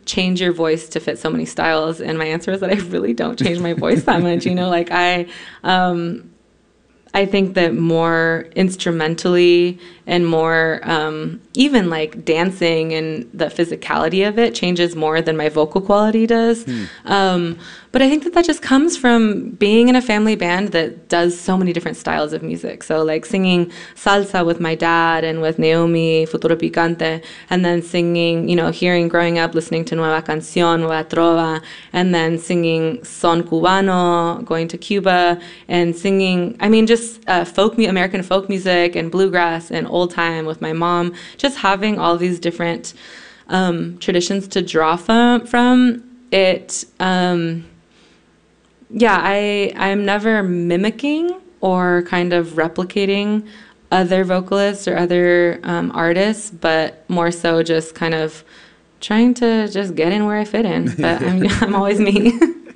change your voice to fit so many styles? And my answer is that I really don't change my voice that much. Like I think that more instrumentally and more even like dancing and the physicality of it changes more than my vocal quality does. But I think that just comes from being in a family band that does so many different styles of music. So like singing salsa with my dad and with Naomi, Futuro Picante, and then singing, hearing growing up, listening to Nueva Canción, Nueva Trova, and then singing son cubano, going to Cuba, and singing, just American folk music and bluegrass and old time with my mom, just having all these different traditions to draw from it. I'm never mimicking or kind of replicating other vocalists or other artists, but more so just kind of trying to just get in where I fit in. But I'm always me.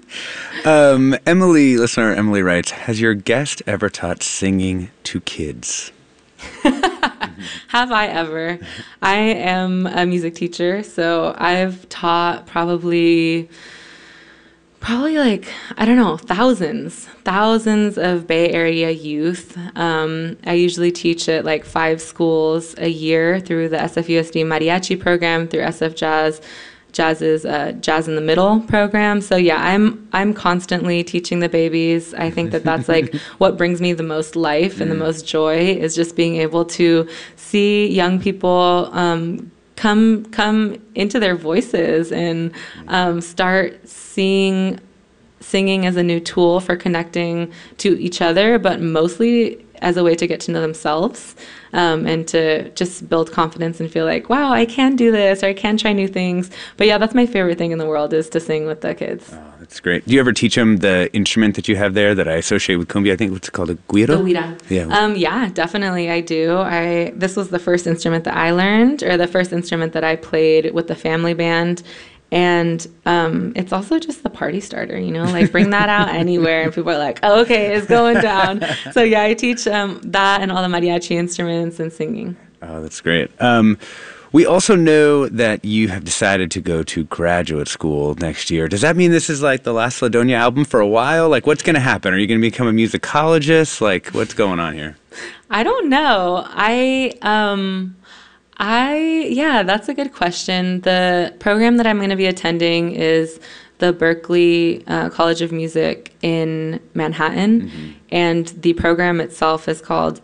Listener Emily writes, has your guest ever taught singing to kids? Have I ever? I am a music teacher, so I've taught probably like, I don't know, thousands of Bay Area youth. I usually teach at like 5 schools a year through the SFUSD Mariachi program, through SF Jazz's Jazz in the Middle program. So yeah, I'm constantly teaching the babies. I think that's like what brings me the most life and the most joy, is just being able to see young people come into their voices and start seeing singing as a new tool for connecting to each other, but mostly as a way to get to know themselves, and to just build confidence and feel like, wow, I can do this, or I can try new things. But yeah, that's my favorite thing in the world, is to sing with the kids. Oh, that's great. Do you ever teach them the instrument that you have there that I associate with cumbia? I think it's called a güiro? Güira. Yeah. Yeah, definitely I do. This was the first instrument that I learned, or the first instrument that I played with the family band. And it's also just the party starter, like bring that out anywhere. And people are like, oh, okay, it's going down. So yeah, I teach that and all the mariachi instruments and singing. Oh, that's great. We also know that you have decided to go to graduate school next year. Does that mean this is like the last La Doña album for a while? Like, what's going to happen? Are you going to become a musicologist? Like, what's going on here? I don't know. Yeah, that's a good question. The program that I'm going to be attending is the Berklee College of Music in Manhattan. Mm-hmm. And the program itself is called,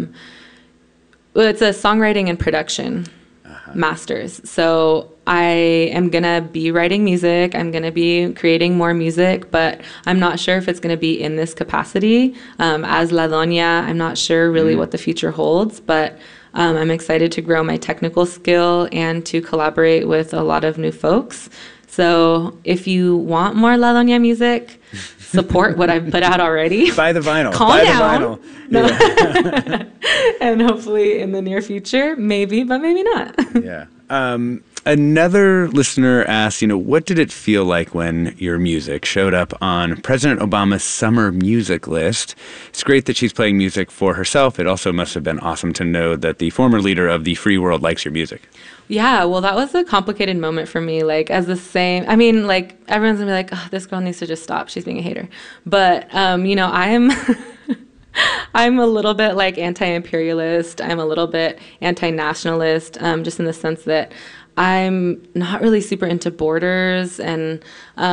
it's a songwriting and production master's. So I am going to be writing music. I'm going to be creating more music, but I'm not sure if it's going to be in this capacity. As La Doña, I'm not sure really what the future holds, but I'm excited to grow my technical skill and to collaborate with a lot of new folks. So if you want more La Doña music, support what I've put out already. Buy the vinyl. Calm down. The vinyl. No. Yeah. And hopefully in the near future, maybe, but maybe not. Yeah. Another listener asked, what did it feel like when your music showed up on President Obama's summer music list? It's great that she's playing music for herself. It also must have been awesome to know that the former leader of the free world likes your music. Yeah, well, that was a complicated moment for me. Like, everyone's gonna be like, oh, this girl needs to just stop. She's being a hater. But, I'm I'm a little bit like anti-imperialist. I'm a little bit anti-nationalist, just in the sense that I'm not really super into borders, and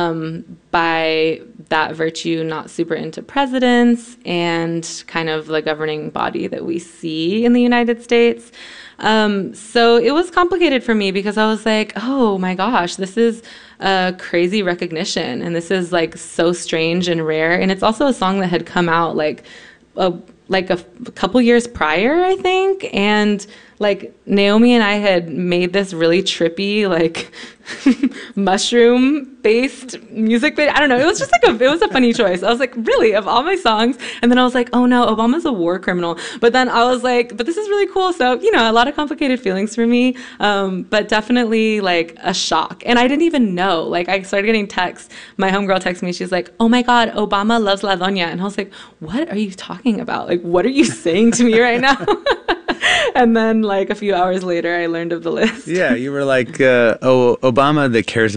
by that virtue, not super into presidents and kind of the governing body that we see in the United States. So it was complicated for me, because I was like, oh my gosh, this is a crazy recognition, and this is like so strange and rare. And it's also a song that had come out like a couple years prior, I think. And like Naomi and I had made this really trippy, like mushroom-based music video. I don't know. It was just like it was a funny choice. I was like, really, of all my songs? And then I was like, oh no, Obama's a war criminal. But then I was like, but this is really cool. So, a lot of complicated feelings for me, but definitely like a shock. And I didn't even know. Like, I started getting texts. My homegirl texted me. She's like, oh my God, Obama loves La Doña. And I was like, what are you talking about? Like, what are you saying to me right now? And then like a few hours later, I learned of the list. Yeah, you were like, Obama that cares